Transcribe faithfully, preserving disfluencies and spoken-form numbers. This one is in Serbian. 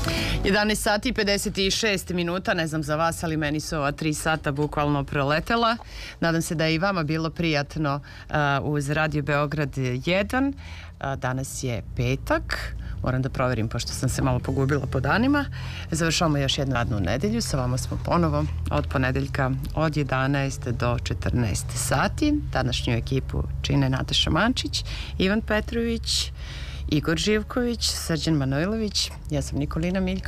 jedanaest sati i pedeset šest minuta, ne znam za vas, ali meni su ova tri sata bukvalno proletela. Nadam se da je i vama bilo prijatno uh, uz Radio Beograd jedan. Uh, danas je petak, moram da proverim pošto sam se malo pogubila po danima. Završavamo još jednu radnu nedelju, sa vama smo ponovo od ponedeljka od jedanaest do četrnaest sati. Današnju ekipu čine Nataša Mančić, Ivan Petrović, Igor Živković, Srđan Manojlović, ja sam Nikolina Miljković.